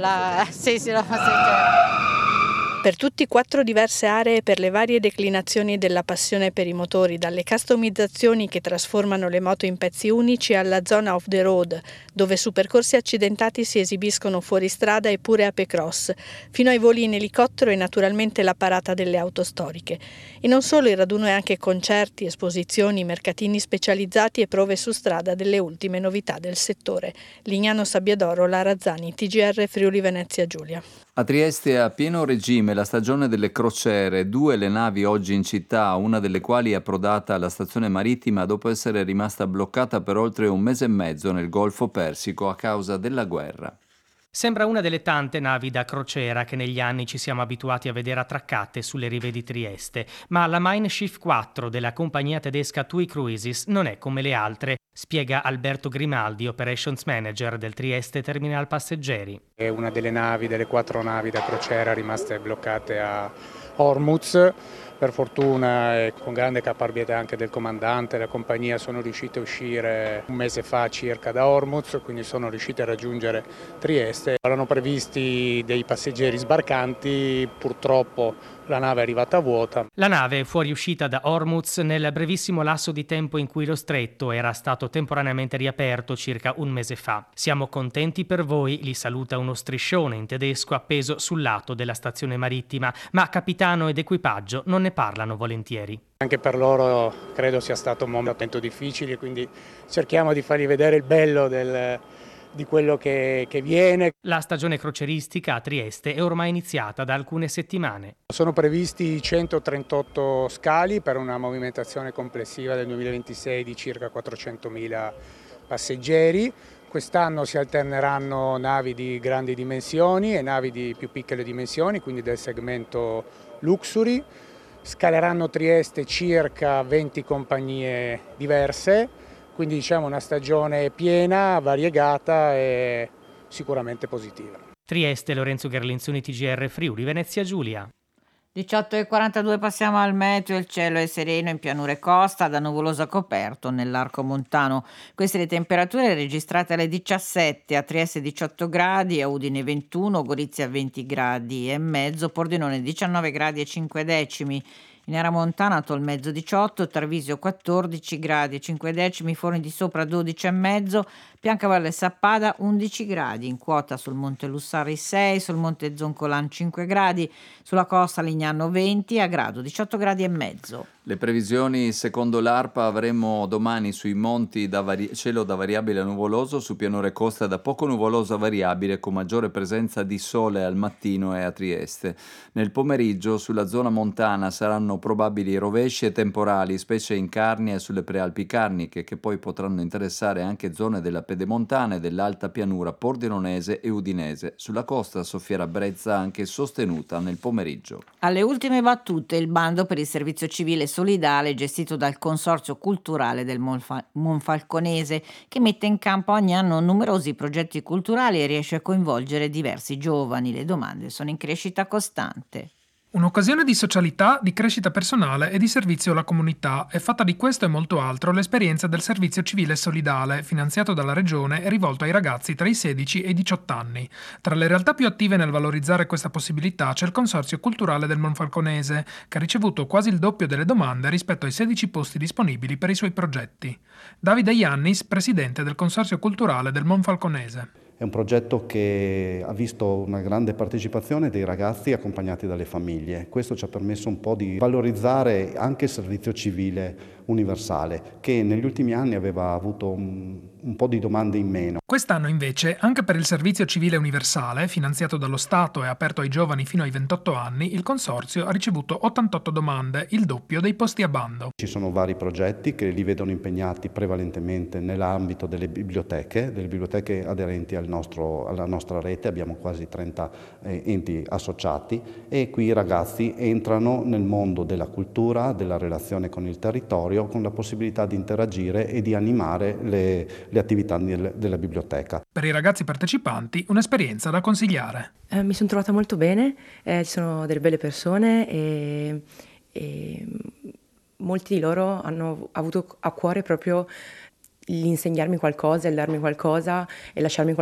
Sì, la passeggera. Per tutti 4 diverse aree per le varie declinazioni della passione per i motori, dalle customizzazioni che trasformano le moto in pezzi unici alla zona off the road, dove su percorsi accidentati si esibiscono fuori strada e pure ape cross, fino ai voli in elicottero e naturalmente la parata delle auto storiche. E non solo, il raduno è anche concerti, esposizioni, mercatini specializzati e prove su strada delle ultime novità del settore. Lignano Sabbiadoro, Lara Zani, TGR Friuli Venezia Giulia. A Trieste è a pieno regime la stagione delle crociere, 2 le navi oggi in città, una delle quali è approdata alla stazione marittima dopo essere rimasta bloccata per oltre un mese e mezzo nel Golfo Persico a causa della guerra. Sembra una delle tante navi da crociera che negli anni ci siamo abituati a vedere attraccate sulle rive di Trieste, ma la Mein Schiff 4 della compagnia tedesca TUI Cruises non è come le altre, spiega Alberto Grimaldi, Operations Manager del Trieste Terminal Passeggeri. È una delle navi, delle 4 navi da crociera rimaste bloccate a Hormuz. Per fortuna e con grande caparbietà anche del comandante, la compagnia sono riuscite a uscire un mese fa circa da Hormuz, quindi sono riuscite a raggiungere Trieste. Erano previsti dei passeggeri sbarcanti, purtroppo la nave è arrivata vuota. La nave è fuoriuscita da Hormuz nel brevissimo lasso di tempo in cui lo stretto era stato temporaneamente riaperto circa un mese fa. Siamo contenti per voi, li saluta uno striscione in tedesco appeso sul lato della stazione marittima, ma capitano ed equipaggio non ne parlano volentieri. Anche per loro credo sia stato un momento difficile, quindi cerchiamo di fargli vedere il bello di quello che viene. La stagione croceristica a Trieste è ormai iniziata da alcune settimane. Sono previsti 138 scali per una movimentazione complessiva del 2026 di circa 400.000 passeggeri. Quest'anno si alterneranno navi di grandi dimensioni e navi di più piccole dimensioni, quindi del segmento luxury. Scaleranno Trieste circa 20 compagnie diverse, quindi diciamo una stagione piena, variegata e sicuramente positiva. Trieste, Lorenzo Gerlinzoni, TGR Friuli Venezia Giulia. 18:42 passiamo al meteo, il cielo è sereno in pianura e costa, da nuvoloso a coperto nell'arco montano. Queste le temperature registrate alle 17, a Trieste 18 gradi, a Udine 21, Gorizia 20 gradi e mezzo, Pordenone 19 gradi e 5 decimi. In area montana Tolmezzo 18, Treviso 14 gradi e 5 decimi, Forni di Sopra 12 e mezzo, Biancavalle e Sappada 11 gradi, in quota sul Monte Lussari 6, sul Monte Zoncolan 5 gradi, sulla costa Lignano 20, a Grado 18 gradi e mezzo. Le previsioni secondo l'ARPA avremo domani sui monti cielo da variabile a nuvoloso, su pianure costa da poco nuvoloso a variabile con maggiore presenza di sole al mattino e a Trieste. Nel pomeriggio sulla zona montana saranno probabili rovesci e temporali, specie in Carnia e sulle prealpi carniche, che poi potranno interessare anche zone della pedemontana e dell'alta pianura pordenonese e udinese. Sulla costa soffierà brezza anche sostenuta nel pomeriggio. Alle ultime battute il bando per il servizio civile solidale gestito dal Consorzio Culturale del Monfalconese, che mette in campo ogni anno numerosi progetti culturali e riesce a coinvolgere diversi giovani. Le domande sono in crescita costante. Un'occasione di socialità, di crescita personale e di servizio alla comunità. È fatta di questo e molto altro l'esperienza del servizio civile solidale, finanziato dalla Regione e rivolto ai ragazzi tra i 16 e i 18 anni. Tra le realtà più attive nel valorizzare questa possibilità c'è il Consorzio Culturale del Monfalconese, che ha ricevuto quasi il doppio delle domande rispetto ai 16 posti disponibili per i suoi progetti. Davide Iannis, presidente del Consorzio Culturale del Monfalconese. È un progetto che ha visto una grande partecipazione dei ragazzi accompagnati dalle famiglie. Questo ci ha permesso un po' di valorizzare anche il servizio civile universale, che negli ultimi anni aveva avuto un po' di domande in meno. Quest'anno invece, anche per il servizio civile universale, finanziato dallo Stato e aperto ai giovani fino ai 28 anni, il Consorzio ha ricevuto 88 domande, il doppio dei posti a bando. Ci sono vari progetti che li vedono impegnati prevalentemente nell'ambito delle biblioteche aderenti alla nostra rete. Abbiamo quasi 30 enti associati e qui i ragazzi entrano nel mondo della cultura, della relazione con il territorio, con la possibilità di interagire e di animare le attività della biblioteca. Per i ragazzi partecipanti un'esperienza da consigliare. Mi sono trovata molto bene, ci sono delle belle persone e molti di loro hanno avuto a cuore proprio l'insegnarmi qualcosa, il darmi qualcosa e lasciarmi